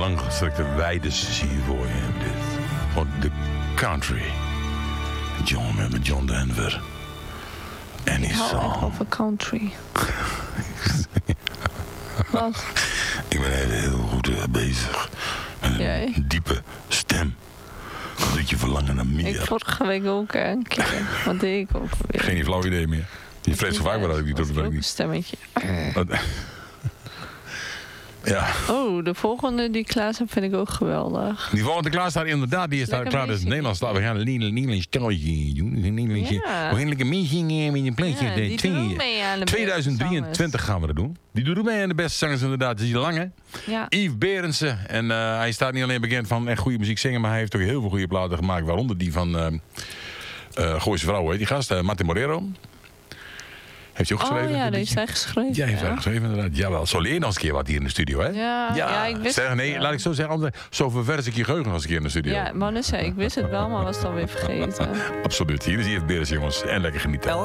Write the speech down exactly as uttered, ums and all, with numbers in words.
langgestrekte weides zie je voor je. Dit. Gewoon de country. John met John Denver. En die Ik hou echt song. wel van country. Wat? Ik ben heel, heel goed uh, bezig. Met een Jij? diepe stem. Dat doet je verlangen naar meer. Ik vorige week ook hè, een keer. Wat deed ik ook weer? Geen flauw idee meer. Je vreest zo vaak wel dat ik niet dat doe. ook Dat een niet. stemmetje. Ja. Oh, de volgende die klaar staat vind ik ook geweldig. Die volgende klaar staat inderdaad. Die is daar Lekker klaar. Dat is het muziek. Nederlands. We gaan een Nederlands taaltje doen. Een Nederlandse. Ja. We gaan lekker meezingen met een plaatje. Ja, die doen ook mee aan de tweeduizend drieëntwintig gaan we dat doen. Die doen ook mee aan de beste zangers inderdaad. Die is lang hè. Ja. Yves Berendsen. En uh, hij staat niet alleen bekend van echt goede muziek zingen. Maar hij heeft ook heel veel goede platen gemaakt. Waaronder die van uh, uh, Gooise Vrouw. Heet die gast. Uh, Martin Morero. Heeft hij ook geschreven? Oh ja, dat die heeft liedje? hij geschreven. Ja, heeft hij ja. geschreven inderdaad. Jawel, zo leer je nog eens een keer wat hier in de studio, hè? Ja, ja, ik wist zeg, het nee, wel. laat ik zo zeggen. Anders, zo ververs ik je geheugen als een keer in de studio. Ja, maar net zei, ik wist het wel, maar was het alweer vergeten. Absoluut. Hier is Yves Berendsen, jongens. En lekker genieten.